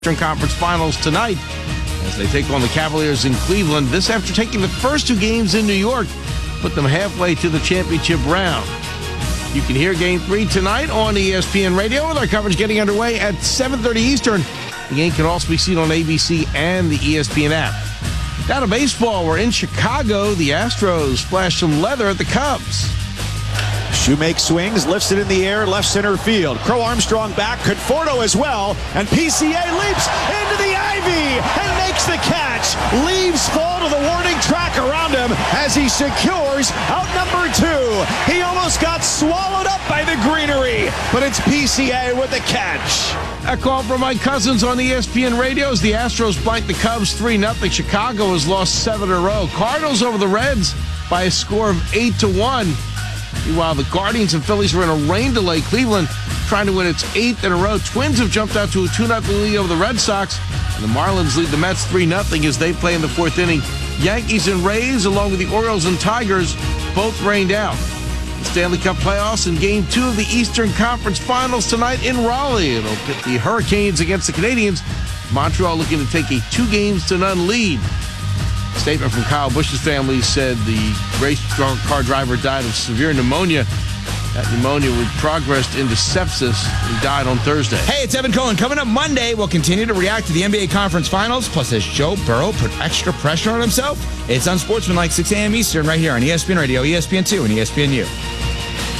Eastern Conference Finals tonight as they take on the Cavaliers in Cleveland. This after taking the first two games in New York, put them halfway to the championship round. You can hear Game 3 tonight on ESPN Radio with our coverage getting underway at 7:30 Eastern. The game can also be seen on ABC and the ESPN app. Down to baseball, we're in Chicago. The Astros flash some leather at the Cubs. Shoemake swings, lifts it in the air, left center field. Crow Armstrong back, Conforto as well, and PCA leaps into the ivy and makes the catch. Leaves fall to the warning track around him as he secures out number 2. He almost got swallowed up by the greenery, but it's PCA with the catch. A call from Mike Cousins on ESPN Radio as the Astros blank the Cubs 3-0. Chicago has lost 7 in a row. Cardinals over the Reds by a score of 8-1. Meanwhile, the Guardians and Phillies are in a rain delay. Cleveland trying to win its 8th in a row. Twins have jumped out to a 2-0 lead over the Red Sox. And the Marlins lead the Mets 3-0 as they play in the 4th inning. Yankees and Rays, along with the Orioles and Tigers, both rained out. The Stanley Cup playoffs in Game 2 of the Eastern Conference Finals tonight in Raleigh. It'll pit the Hurricanes against the Canadiens. Montreal looking to take a 2-0 lead. A statement from Kyle Busch's family said the race car driver died of severe pneumonia. That pneumonia would progressed into sepsis. He died on Thursday. Hey, it's Evan Cohen. Coming up Monday, we'll continue to react to the NBA Conference Finals. Plus, as Joe Burrow put extra pressure on himself, it's Unsportsmanlike 6 a.m. Eastern right here on ESPN Radio, ESPN2, and ESPNU.